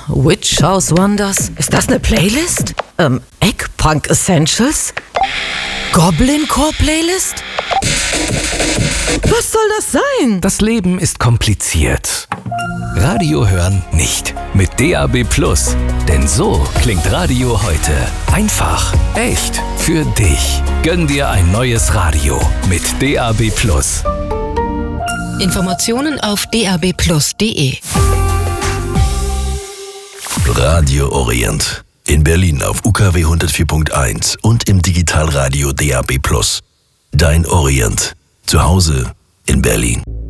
Witch House Wonders. Ist das eine Playlist? Eggpunk Essentials? Goblin Core Playlist? Was soll das sein? Das Leben ist kompliziert. Radio hören nicht. Mit DAB+. Denn so klingt Radio heute. Einfach, echt, für dich. Gönn dir ein neues Radio mit DAB+. Informationen auf dabplus.de. Radio Orient. In Berlin auf UKW 104.1 und im Digitalradio DAB+. Dein Orient. Zu Hause in Berlin.